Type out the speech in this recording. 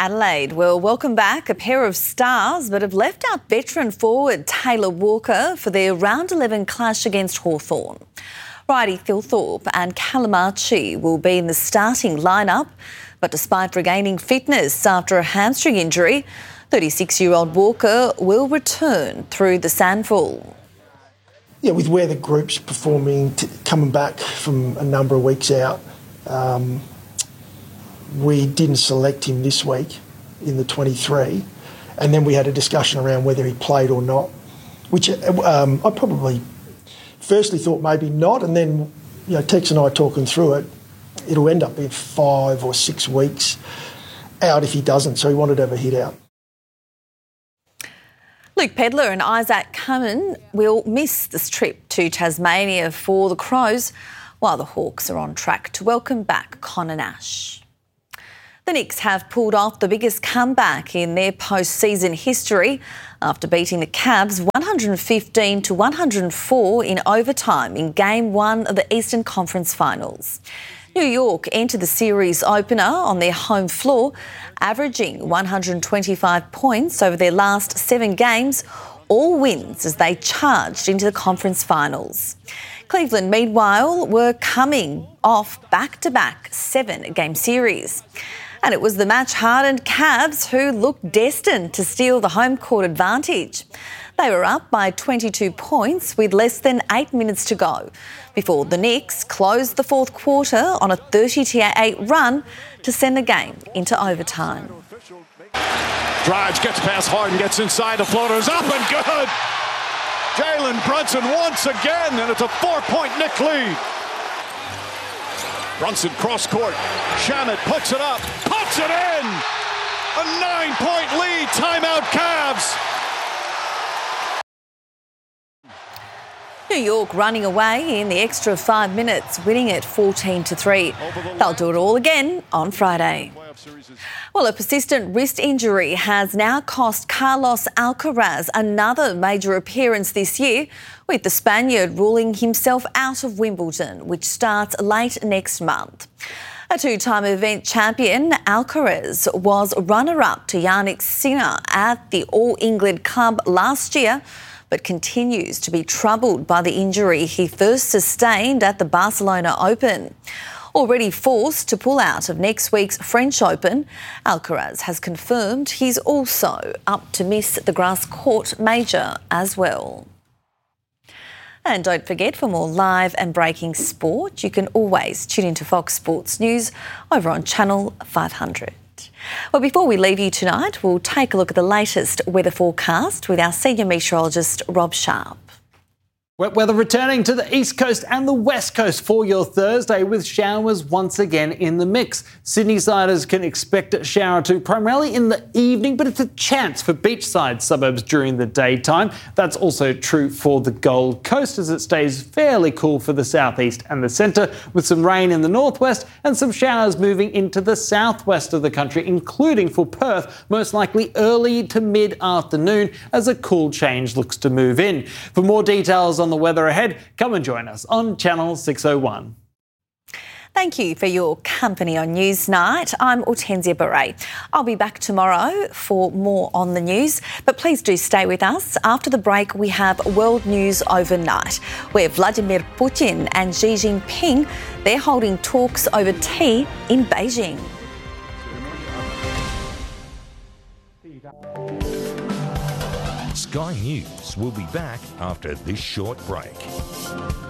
Adelaide will welcome back a pair of stars but have left out veteran forward Taylor Walker for their round 11 clash against Hawthorn. Righty Thilthorpe and Callum Archie will be in the starting lineup, but despite regaining fitness after a hamstring injury, 36-year-old Walker will return through the SANFL. Yeah, with where the group's performing, coming back from a number of weeks out, we didn't select him this week in the 23, and then we had a discussion around whether he played or not, which I probably firstly thought maybe not, and then Tex and I talking through it, it'll end up being 5 or 6 weeks out if he doesn't, so he wanted to have a hit out. Luke Pedlar and Isaac Cummins will miss this trip to Tasmania for the Crows, while the Hawks are on track to welcome back Connor Nash. The Knicks have pulled off the biggest comeback in their post-season history after beating the Cavs 115-104 in overtime in Game 1 of the Eastern Conference Finals. New York entered the series opener on their home floor, averaging 125 points over their last 7 games, all wins as they charged into the conference finals. Cleveland, meanwhile, were coming off back-to-back 7-game series. And it was the match-hardened Cavs who looked destined to steal the home court advantage. They were up by 22 points with less than 8 minutes to go before the Knicks closed the fourth quarter on a 30-8 run to send the game into overtime. Drives, gets past Harden, gets inside, the floater's up and good! Jalen Brunson once again, and it's a 4-point Knick lead. Brunson cross-court, Shamet puts it up, puts it in! A 9-point lead, timeout Cavs! New York running away in the extra 5 minutes, winning it 14-3. They'll do it all again on Friday. Well, a persistent wrist injury has now cost Carlos Alcaraz another major appearance this year, with the Spaniard ruling himself out of Wimbledon, which starts late next month. A 2-time event champion, Alcaraz was runner-up to Jannik Sinner at the All England Club last year, but continues to be troubled by the injury he first sustained at the Barcelona Open. Already forced to pull out of next week's French Open, Alcaraz has confirmed he's also up to miss the grass court major as well. And don't forget, for more live and breaking sport, you can always tune into Fox Sports News over on Channel 500. Well, before we leave you tonight, we'll take a look at the latest weather forecast with our senior meteorologist, Rob Sharp. Wet weather returning to the east coast and the west coast for your Thursday, with showers once again in the mix. Sydney-siders can expect a shower or two primarily in the evening, but it's a chance for beachside suburbs during the daytime. That's also true for the Gold Coast, as it stays fairly cool for the southeast and the centre, with some rain in the northwest and some showers moving into the southwest of the country, including for Perth, most likely early to mid-afternoon as a cool change looks to move in. For more details on the weather ahead, come and join us on Channel 601. Thank you for your company on Newsnight. I'm Hortensia Beret. I'll be back tomorrow for more on the news, but please do stay with us. After the break, we have World News Overnight, where Vladimir Putin and Xi Jinping, they're holding talks over tea in Beijing. Sky News will be back after this short break.